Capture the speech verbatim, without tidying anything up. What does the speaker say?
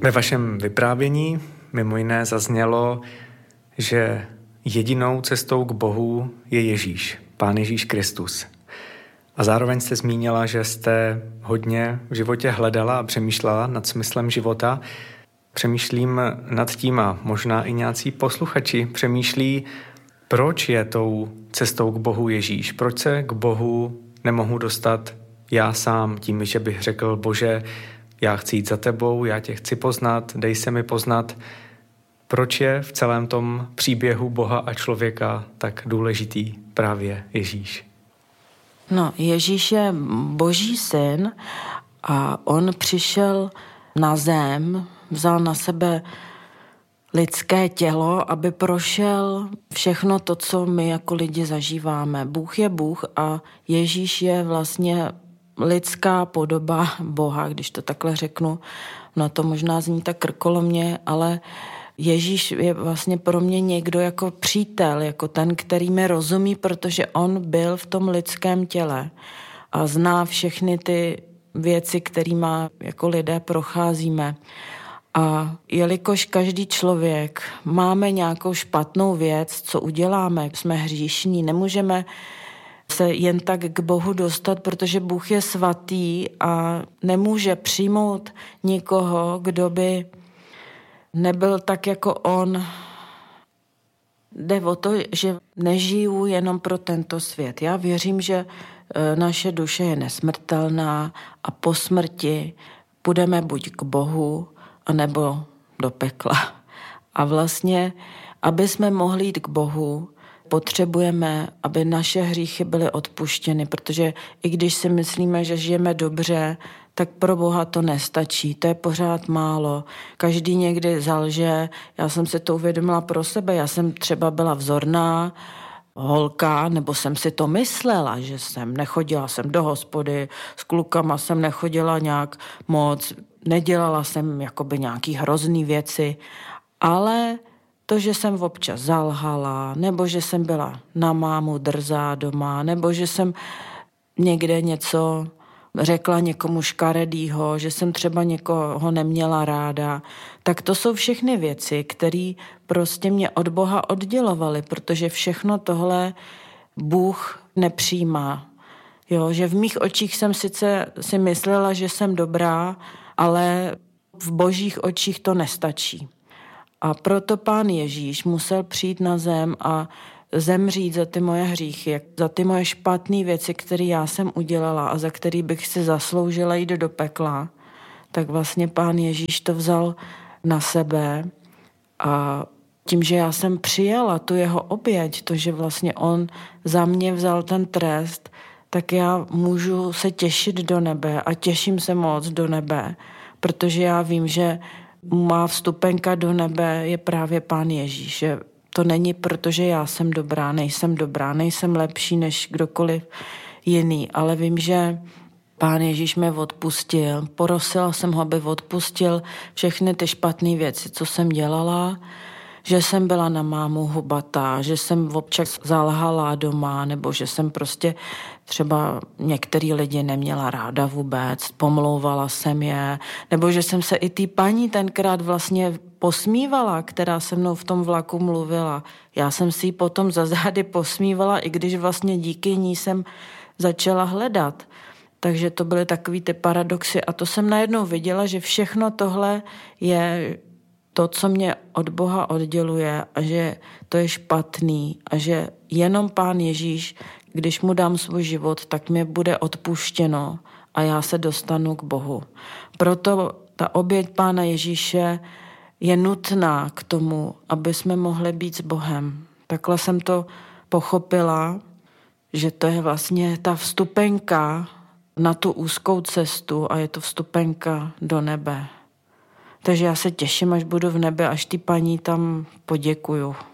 Ve vašem vyprávění mimo jiné zaznělo, že jedinou cestou k Bohu je Ježíš, Pán Ježíš Kristus. A zároveň jste zmínila, že jste hodně v životě hledala a přemýšlela nad smyslem života. Přemýšlím nad tím a možná i nějací posluchači přemýšlí, proč je tou cestou k Bohu Ježíš? Proč se k Bohu nemohu dostat já sám tím, že bych řekl, Bože, já chci jít za tebou, já tě chci poznat, dej se mi poznat. Proč je v celém tom příběhu Boha a člověka tak důležitý právě Ježíš? No, Ježíš je Boží syn a on přišel na zem, vzal na sebe lidské tělo, aby prošel všechno to, co my jako lidi zažíváme. Bůh je Bůh a Ježíš je vlastně lidská podoba Boha, když to takhle řeknu. No to možná zní tak krkolomně, ale Ježíš je vlastně pro mě někdo jako přítel, jako ten, který mi rozumí, protože on byl v tom lidském těle a zná všechny ty věci, kterými jako lidé procházíme. A jelikož každý člověk máme nějakou špatnou věc, co uděláme, jsme hříšní, nemůžeme se jen tak k Bohu dostat, protože Bůh je svatý a nemůže přijmout nikoho, kdo by nebyl tak jako on. Jde o to, že nežiju jenom pro tento svět. Já věřím, že naše duše je nesmrtelná a po smrti půjdeme buď k Bohu, anebo do pekla. A vlastně, aby jsme mohli jít k Bohu, potřebujeme, aby naše hříchy byly odpuštěny, protože i když si myslíme, že žijeme dobře, tak pro Boha to nestačí, to je pořád málo. Každý někdy zalže, já jsem si to uvědomila pro sebe, já jsem třeba byla vzorná holka, nebo jsem si to myslela, že jsem nechodila jsem do hospody, s klukama jsem nechodila nějak moc, nedělala jsem jakoby nějaký hrozný věci, ale to, že jsem občas zalhala, nebo že jsem byla na mámu drzá doma, nebo že jsem někde něco řekla někomu škaredýho, že jsem třeba někoho neměla ráda, tak to jsou všechny věci, které prostě mě od Boha oddělovaly, protože všechno tohle Bůh nepřijímá. Jo, že v mých očích jsem sice si myslela, že jsem dobrá, ale v Božích očích to nestačí. A proto Pán Ježíš musel přijít na zem a zemřít za ty moje hříchy, za ty moje špatné věci, které já jsem udělala a za které bych si zasloužila jít do pekla, tak vlastně Pán Ježíš to vzal na sebe a tím, že já jsem přijala tu jeho oběť, to, že vlastně on za mě vzal ten trest, tak já můžu se těšit do nebe a těším se moc do nebe, protože já vím, že má vstupenka do nebe je právě Pán Ježíš. Že to není proto, že já jsem dobrá, nejsem dobrá, nejsem lepší než kdokoliv jiný, ale vím, že Pán Ježíš mě odpustil. Porosila jsem ho, aby odpustil všechny ty špatné věci, co jsem dělala, že jsem byla na mámu hubatá, že jsem občas zalhala doma, nebo že jsem prostě třeba některý lidi neměla ráda vůbec, pomlouvala jsem je, nebo že jsem se i té paní tenkrát vlastně posmívala, která se mnou v tom vlaku mluvila. Já jsem si ji potom za zády posmívala, i když vlastně díky ní jsem začala hledat. Takže to byly takový ty paradoxy a to jsem najednou viděla, že všechno tohle je to, co mě od Boha odděluje a že to je špatný a že jenom Pán Ježíš, když mu dám svůj život, tak mě bude odpuštěno a já se dostanu k Bohu. Proto ta oběť Pána Ježíše je nutná k tomu, aby jsme mohli být s Bohem. Takhle jsem to pochopila, že to je vlastně ta vstupenka na tu úzkou cestu a je to vstupenka do nebe. Takže já se těším, až budu v nebe, až ty paní tam poděkuju.